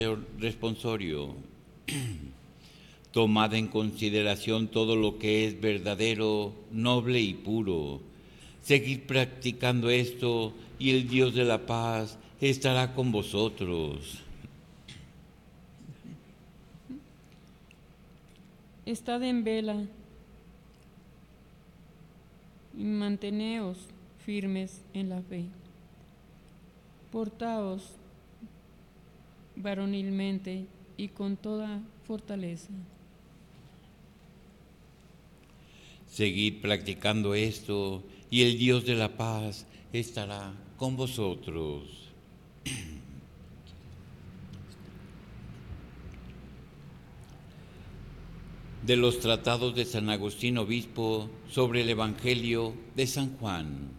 Responsorio. Tomad en consideración todo lo que es verdadero, noble y puro. Seguid practicando esto y el Dios de la paz estará con vosotros. Estad en vela y manteneos firmes en la fe. Portaos varonilmente y con toda fortaleza. Seguid practicando esto y el Dios de la paz estará con vosotros. De los tratados de San Agustín Obispo sobre el Evangelio de San Juan.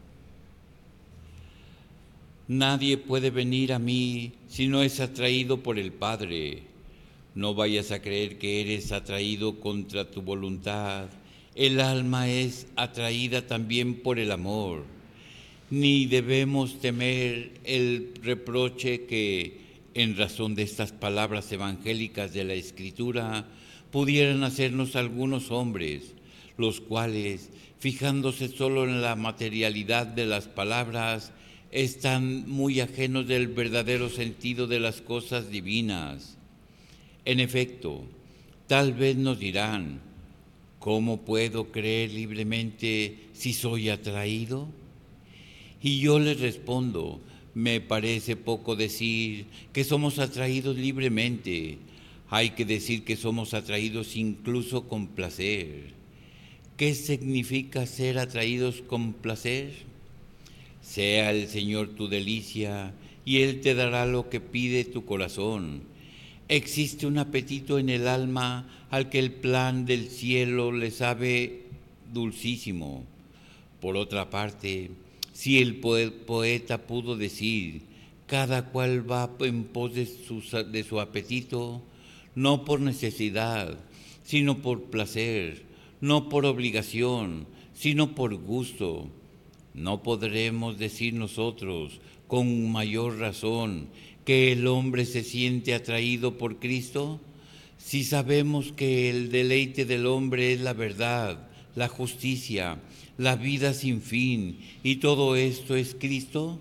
Nadie puede venir a mí si no es atraído por el Padre. No vayas a creer que eres atraído contra tu voluntad. El alma es atraída también por el amor. Ni debemos temer el reproche que, en razón de estas palabras evangélicas de la Escritura, pudieran hacernos algunos hombres, los cuales, fijándose solo en la materialidad de las palabras, están muy ajenos del verdadero sentido de las cosas divinas. En efecto, tal vez nos dirán, ¿cómo puedo creer libremente si soy atraído? Y yo les respondo, me parece poco decir que somos atraídos libremente. Hay que decir que somos atraídos incluso con placer. ¿Qué significa ser atraídos con placer? Sea el Señor tu delicia y Él te dará lo que pide tu corazón. Existe un apetito en el alma al que el plan del cielo le sabe dulcísimo. Por otra parte, si el poeta pudo decir, cada cual va en pos de su apetito, no por necesidad, sino por placer, no por obligación, sino por gusto, ¿no podremos decir nosotros, con mayor razón, que el hombre se siente atraído por Cristo? Si sabemos que el deleite del hombre es la verdad, la justicia, la vida sin fin, y todo esto es Cristo,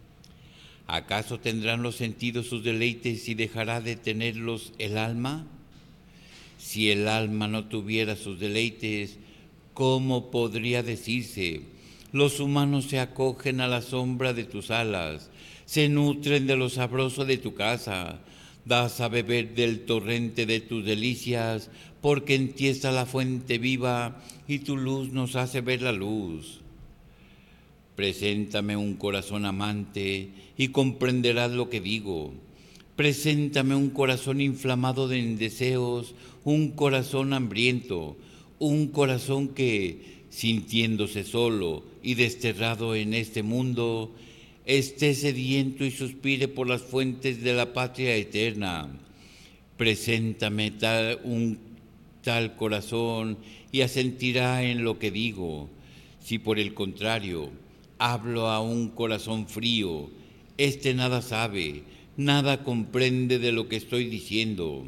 ¿acaso tendrán los sentidos sus deleites y dejará de tenerlos el alma? Si el alma no tuviera sus deleites, ¿cómo podría decirse? Los humanos se acogen a la sombra de tus alas, se nutren de lo sabroso de tu casa, das a beber del torrente de tus delicias, porque en ti está la fuente viva y tu luz nos hace ver la luz. Preséntame un corazón amante y comprenderás lo que digo. Preséntame un corazón inflamado de deseos, un corazón hambriento, un corazón que, sintiéndose solo y desterrado en este mundo, esté sediento y suspire por las fuentes de la patria eterna. Preséntame un tal corazón y asentirá en lo que digo. Si por el contrario hablo a un corazón frío, éste nada sabe, nada comprende de lo que estoy diciendo.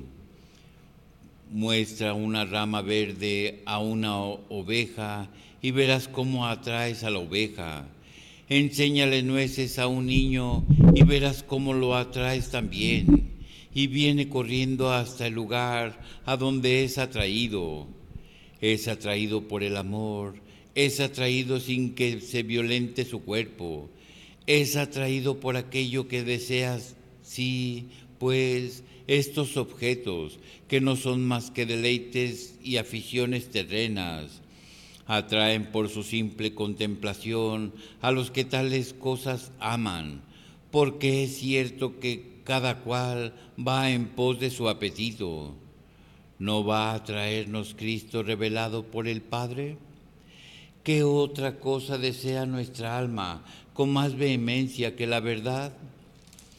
Muestra una rama verde a una oveja y verás cómo atraes a la oveja. Enséñale nueces a un niño y verás cómo lo atraes también. Y viene corriendo hasta el lugar a donde es atraído. Es atraído por el amor, es atraído sin que se violente su cuerpo, es atraído por aquello que deseas, sí, pues estos objetos, que no son más que deleites y aficiones terrenas, atraen por su simple contemplación a los que tales cosas aman, porque es cierto que cada cual va en pos de su apetito. ¿No va a traernos Cristo revelado por el Padre? ¿Qué otra cosa desea nuestra alma con más vehemencia que la verdad?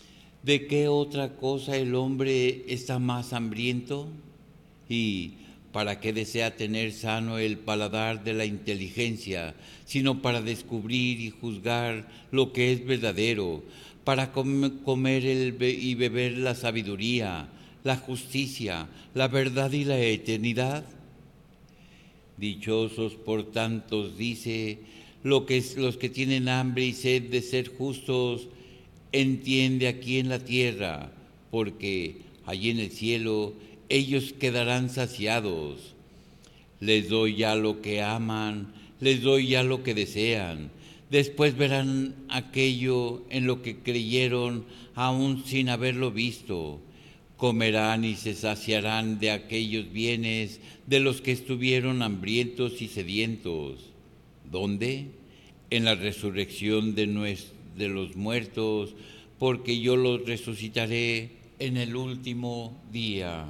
¿De qué otra cosa el hombre está más hambriento? Y ¿Para qué desea tener sano el paladar de la inteligencia, sino para descubrir y juzgar lo que es verdadero, para comer y beber la sabiduría, la justicia, la verdad y la eternidad? Dichosos, por tanto, dice, los que tienen hambre y sed de ser justos, entiende aquí en la tierra, porque allí en el cielo ellos quedarán saciados. Les doy ya lo que aman, les doy ya lo que desean. Después verán aquello en lo que creyeron aún sin haberlo visto. Comerán y se saciarán de aquellos bienes de los que estuvieron hambrientos y sedientos. ¿Dónde? En la resurrección de los muertos, porque yo los resucitaré en el último día.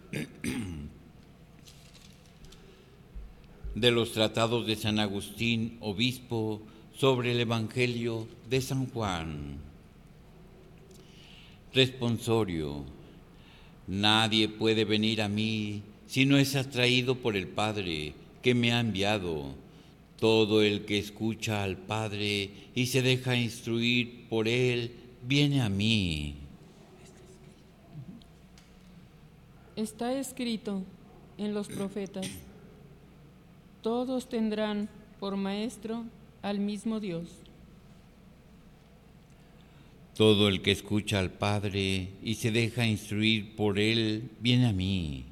De los tratados de San Agustín, obispo, sobre el Evangelio de San Juan. Responsorio. Nadie puede venir a mí si no es atraído por el Padre que me ha enviado. Todo el que escucha al Padre y se deja instruir por Él, viene a mí. Está escrito en los profetas: todos tendrán por maestro al mismo Dios. Todo el que escucha al Padre y se deja instruir por Él, viene a mí.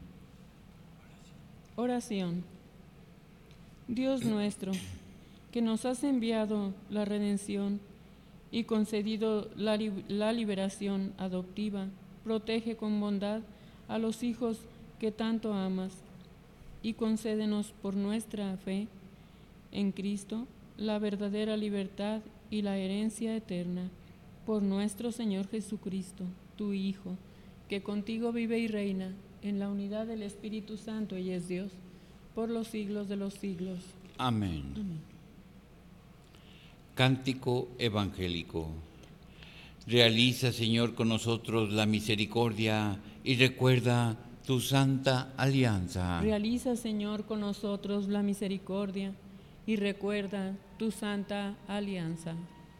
Oración. Dios nuestro, que nos has enviado la redención y concedido la liberación adoptiva, protege con bondad a los hijos que tanto amas y concédenos por nuestra fe en Cristo la verdadera libertad y la herencia eterna. Por nuestro Señor Jesucristo, tu Hijo, que contigo vive y reina en la unidad del Espíritu Santo y es Dios, por los siglos de los siglos. Amén. Amén. Cántico evangélico. Realiza, Señor, con nosotros la misericordia y recuerda tu santa alianza. Realiza, Señor, con nosotros la misericordia y recuerda tu santa alianza.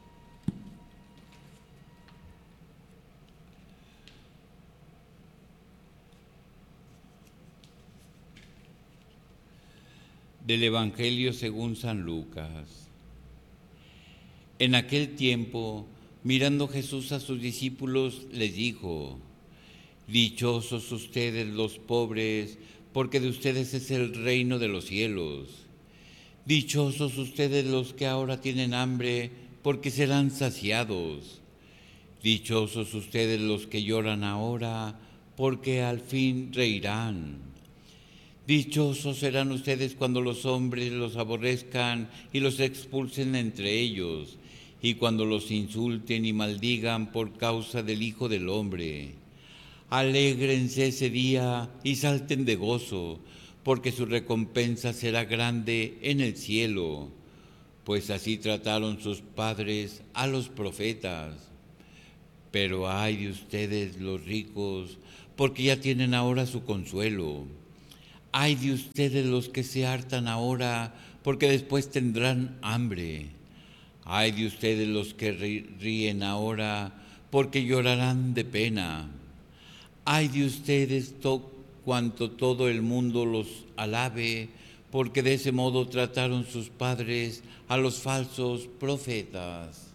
Del Evangelio según San Lucas. En aquel tiempo, mirando Jesús a sus discípulos, les dijo: dichosos ustedes los pobres, porque de ustedes es el reino de los cielos. Dichosos ustedes los que ahora tienen hambre, porque serán saciados. Dichosos ustedes los que lloran ahora, porque al fin reirán. Dichosos serán ustedes cuando los hombres los aborrezcan y los expulsen entre ellos, y cuando los insulten y maldigan por causa del Hijo del Hombre. Alégrense ese día y salten de gozo, porque su recompensa será grande en el cielo, pues así trataron sus padres a los profetas. Pero ay de ustedes los ricos, porque ya tienen ahora su consuelo. Ay de ustedes los que se hartan ahora, porque después tendrán hambre. Ay de ustedes los que ríen ahora, porque llorarán de pena. Ay de ustedes cuanto todo el mundo los alabe, porque de ese modo trataron sus padres a los falsos profetas.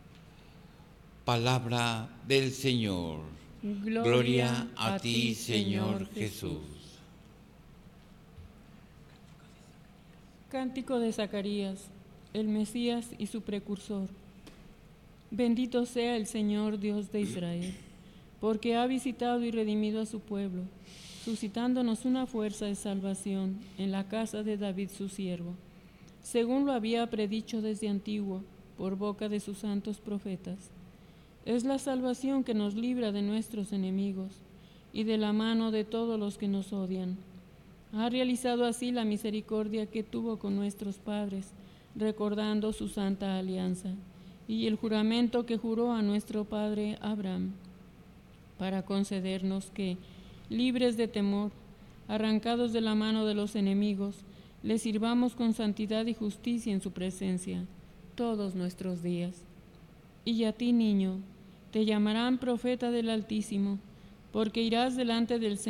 Palabra del Señor. Gloria a ti, Señor Jesús. Cántico de Zacarías, el Mesías y su precursor. Bendito sea el Señor Dios de Israel, porque ha visitado y redimido a su pueblo, suscitándonos una fuerza de salvación en la casa de David su siervo, según lo había predicho desde antiguo por boca de sus santos profetas. Es la salvación que nos libra de nuestros enemigos y de la mano de todos los que nos odian. Ha realizado así la misericordia que tuvo con nuestros padres, recordando su santa alianza y el juramento que juró a nuestro padre Abraham, para concedernos que, libres de temor, arrancados de la mano de los enemigos, le sirvamos con santidad y justicia en su presencia todos nuestros días. Y a ti, niño, te llamarán profeta del Altísimo, porque irás delante del Señor